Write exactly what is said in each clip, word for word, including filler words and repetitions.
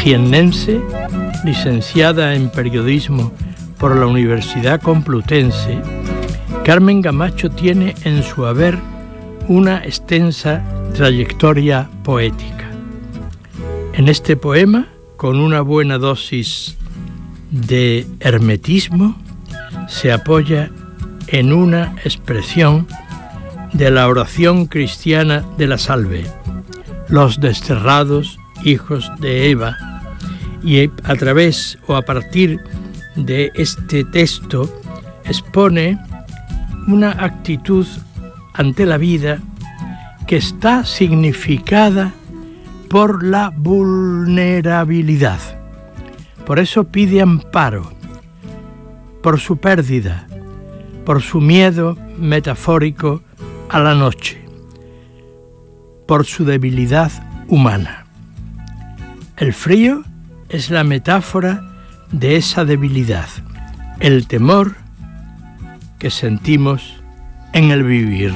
jiennense, licenciada en periodismo por la Universidad Complutense, Carmen Gamacho tiene en su haber una extensa trayectoria poética. En este poema, con una buena dosis de hermetismo, se apoya en una expresión de la oración cristiana de la Salve, los desterrados hijos de Eva, y a través o a partir de este texto expone una actitud ante la vida que está significada por la vulnerabilidad. Por eso pide amparo, por su pérdida, por su miedo metafórico a la noche, por su debilidad humana. El frío es la metáfora de esa debilidad, el temor que sentimos en el vivir.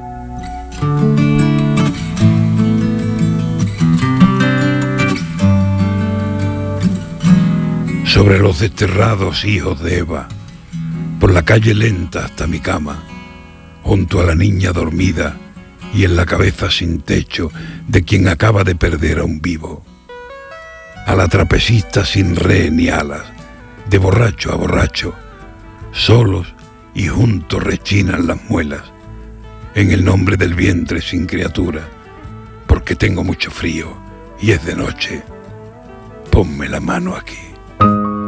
Sobre los desterrados hijos de Eva, por la calle lenta hasta mi cama, junto a la niña dormida y en la cabeza sin techo de quien acaba de perder a un vivo, a la trapecista sin re ni alas, de borracho a borracho, solos y juntos rechinan las muelas, en el nombre del vientre sin criatura, porque tengo mucho frío y es de noche, ponme la mano aquí.